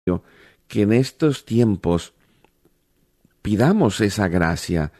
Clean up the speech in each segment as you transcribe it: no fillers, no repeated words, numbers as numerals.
que en estos tiempos pidamos esa gracia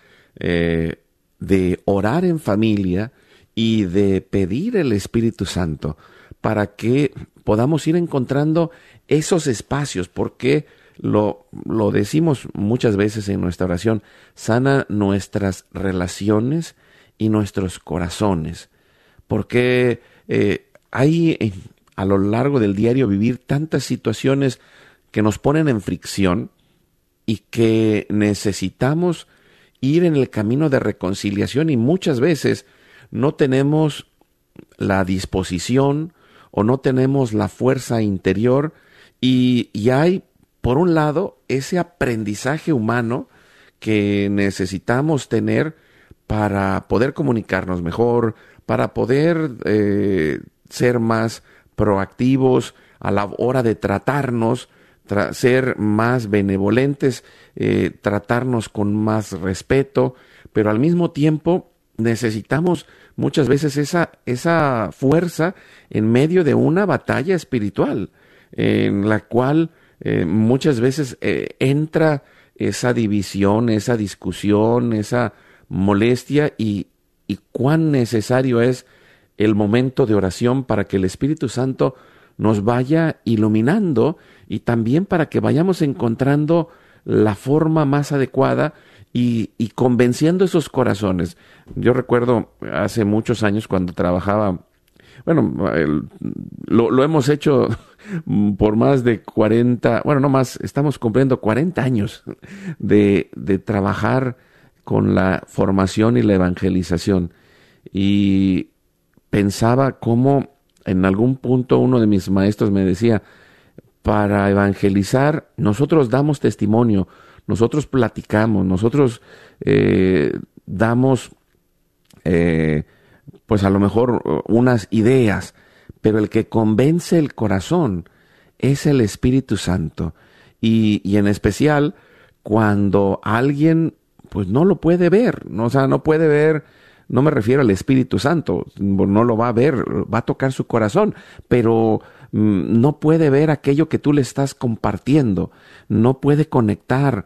de orar en familia y de pedir el Espíritu Santo para que podamos ir encontrando esos espacios, porque lo decimos muchas veces en nuestra oración: sana nuestras relaciones y nuestros corazones, porque hay a lo largo del diario vivir tantas situaciones que nos ponen en fricción y que necesitamos ir en el camino de reconciliación, y muchas veces no tenemos la disposición o no tenemos la fuerza interior, y hay, por un lado, ese aprendizaje humano que necesitamos tener para poder comunicarnos mejor, para poder ser más proactivos a la hora de tratarnos, ser más benevolentes, tratarnos con más respeto, pero al mismo tiempo necesitamos muchas veces esa fuerza en medio de una batalla espiritual, en la cual muchas veces entra esa división, esa discusión, esa molestia, y cuán necesario es el momento de oración para que el Espíritu Santo nos vaya iluminando, y también para que vayamos encontrando la forma más adecuada y convenciendo esos corazones. Yo recuerdo hace muchos años cuando trabajaba, bueno, lo hemos hecho por más de 40, bueno, no más, estamos cumpliendo 40 años de trabajar con la formación y la evangelización, y pensaba cómo en algún punto uno de mis maestros me decía: para evangelizar nosotros damos testimonio, nosotros platicamos, nosotros damos pues a lo mejor unas ideas, pero el que convence el corazón es el Espíritu Santo, y en especial cuando alguien pues no lo puede ver, ¿no? O sea, no puede ver. No me refiero al Espíritu Santo, no lo va a ver, va a tocar su corazón, pero no puede ver aquello que tú le estás compartiendo, no puede conectar,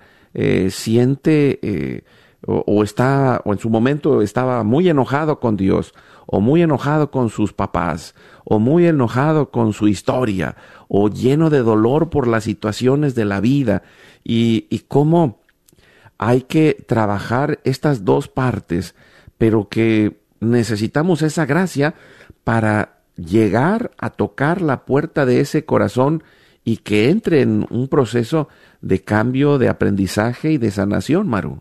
siente o está, o en su momento estaba muy enojado con Dios, o muy enojado con sus papás, o muy enojado con su historia, o lleno de dolor por las situaciones de la vida, y cómo hay que trabajar estas dos partes, pero que necesitamos esa gracia para llegar a tocar la puerta de ese corazón y que entre en un proceso de cambio, de aprendizaje y de sanación, Maru.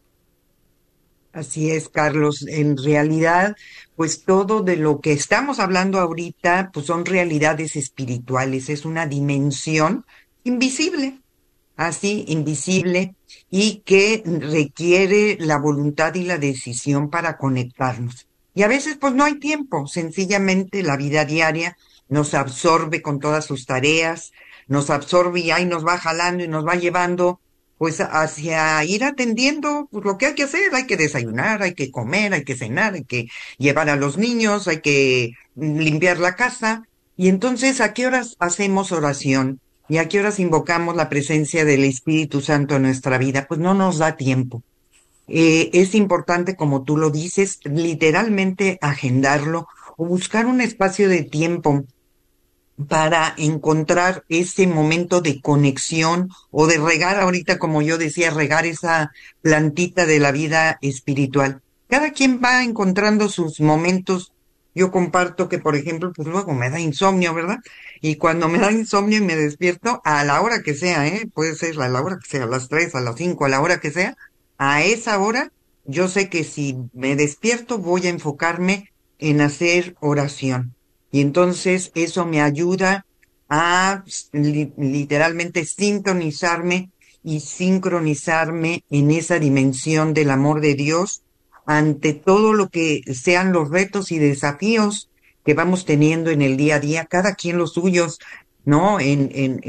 Así es, Carlos. En realidad, pues todo de lo que estamos hablando ahorita, pues son realidades espirituales, es una dimensión invisible, así invisible, y que requiere la voluntad y la decisión para conectarnos. Y a veces pues no hay tiempo, sencillamente la vida diaria nos absorbe con todas sus tareas, nos absorbe y ahí nos va jalando y nos va llevando pues hacia ir atendiendo pues, lo que hay que desayunar, hay que comer, hay que cenar, hay que llevar a los niños, hay que limpiar la casa. Y entonces, ¿a qué horas hacemos oración? ¿Y a qué horas invocamos la presencia del Espíritu Santo en nuestra vida? Pues no nos da tiempo. Es importante, como tú lo dices, literalmente agendarlo o buscar un espacio de tiempo para encontrar ese momento de conexión o de regar, ahorita como yo decía, regar esa plantita de la vida espiritual. Cada quien va encontrando sus momentos. Yo comparto que, por ejemplo, pues luego me da insomnio, ¿verdad? Y cuando me da insomnio y me despierto, a la hora que sea, ¿eh? Puede ser a la hora que sea, a las 3, a las 5, a la hora que sea, a esa hora, yo sé que si me despierto voy a enfocarme en hacer oración. Y entonces eso me ayuda a literalmente sintonizarme y sincronizarme en esa dimensión del amor de Dios ante todo lo que sean los retos y desafíos que vamos teniendo en el día a día, cada quien los suyos, ¿no?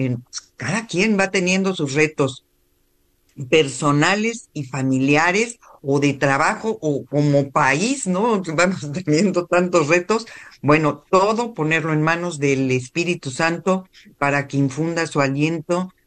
Cada quien va teniendo sus retos personales y familiares o de trabajo o como país, ¿no? Vamos teniendo tantos retos. Bueno, todo ponerlo en manos del Espíritu Santo para que infunda su aliento